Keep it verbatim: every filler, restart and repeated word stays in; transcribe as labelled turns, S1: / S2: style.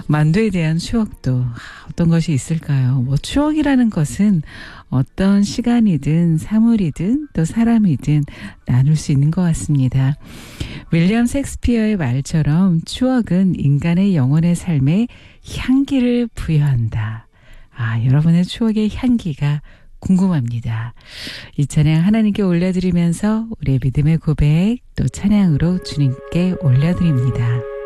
S1: 만두에 대한 추억도 어떤 것이 있을까요? 뭐 추억이라는 것은 어떤 시간이든 사물이든 또 사람이든 나눌 수 있는 것 같습니다. 윌리엄 셰익스피어의 말처럼 추억은 인간의 영혼의 삶에 향기를 부여한다. 아, 여러분의 추억의 향기가 궁금합니다. 이 찬양 하나님께 올려드리면서 우리의 믿음의 고백 또 찬양으로 주님께 올려드립니다.